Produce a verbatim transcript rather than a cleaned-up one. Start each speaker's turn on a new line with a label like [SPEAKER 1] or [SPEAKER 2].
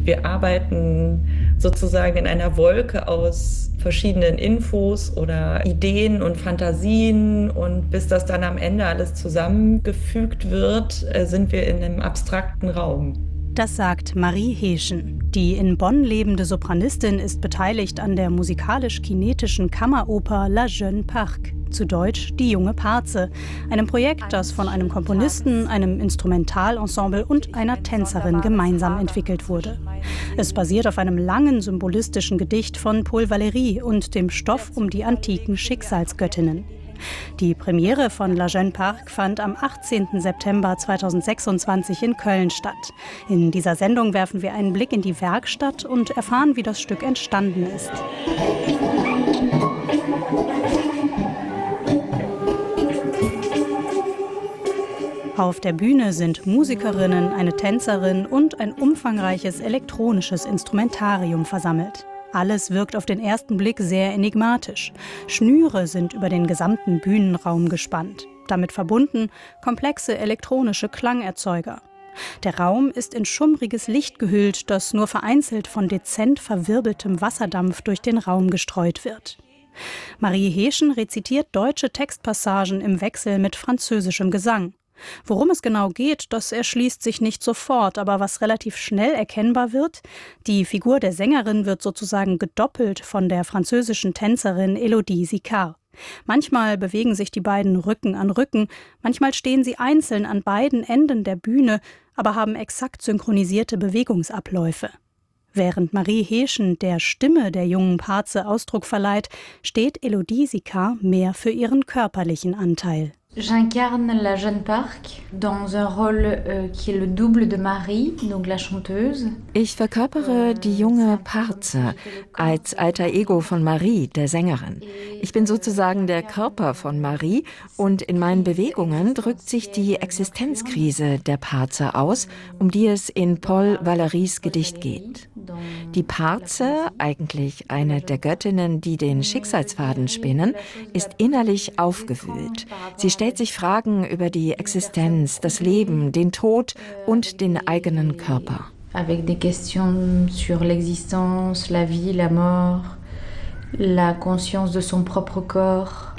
[SPEAKER 1] Wir arbeiten sozusagen in einer Wolke aus verschiedenen Infos oder Ideen und Fantasien, und bis das dann am Ende alles zusammengefügt wird, sind wir in einem abstrakten Raum.
[SPEAKER 2] Das sagt Marie Heeschen. Die in Bonn lebende Sopranistin ist beteiligt an der musikalisch-kinetischen Kammeroper La Jeune Parc, zu Deutsch Die junge Parze, einem Projekt, das von einem Komponisten, einem Instrumentalensemble und einer Tänzerin gemeinsam entwickelt wurde. Es basiert auf einem langen symbolistischen Gedicht von Paul Valéry und dem Stoff um die antiken Schicksalsgöttinnen. Die Premiere von La Jeune Parc fand am achtzehnten September zweitausendsechsundzwanzig in Köln statt. In dieser Sendung werfen wir einen Blick in die Werkstatt und erfahren, wie das Stück entstanden ist. Auf der Bühne sind Musikerinnen, eine Tänzerin und ein umfangreiches elektronisches Instrumentarium versammelt. Alles wirkt auf den ersten Blick sehr enigmatisch. Schnüre sind über den gesamten Bühnenraum gespannt. Damit verbunden komplexe elektronische Klangerzeuger. Der Raum ist in schummriges Licht gehüllt, das nur vereinzelt von dezent verwirbeltem Wasserdampf durch den Raum gestreut wird. Marie Heeschen rezitiert deutsche Textpassagen im Wechsel mit französischem Gesang. Worum es genau geht, das erschließt sich nicht sofort, aber was relativ schnell erkennbar wird: Die Figur der Sängerin wird sozusagen gedoppelt von der französischen Tänzerin Élodie Sicard. Manchmal bewegen sich die beiden Rücken an Rücken, manchmal stehen sie einzeln an beiden Enden der Bühne, aber haben exakt synchronisierte Bewegungsabläufe. Während Marie Heeschen der Stimme der jungen Parze Ausdruck verleiht, steht Élodie Sicard mehr für ihren körperlichen Anteil.
[SPEAKER 3] J'incarne la Jeune Parc dans un rôle euh, qui est le double de Marie, donc la chanteuse.
[SPEAKER 4] Ich verkörpere die junge Parze als alter Ego von Marie, der Sängerin. Ich bin sozusagen der Körper von Marie und in meinen Bewegungen drückt sich die Existenzkrise der Parze aus, um die es in Paul Valérys Gedicht geht. Die Parze, eigentlich eine der Göttinnen, die den Schicksalsfaden spinnen, ist innerlich aufgewühlt. Sie stellt sich Fragen über die Existenz, das Leben, den Tod und den eigenen Körper.
[SPEAKER 3] Avec des questions sur l'existence, la vie, la mort, la conscience de son propre corps.